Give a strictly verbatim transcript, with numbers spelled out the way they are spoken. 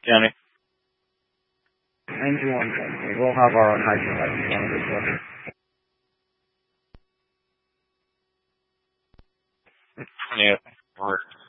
County. ninety-one County. We'll have our own hydrant on this one. Yeah.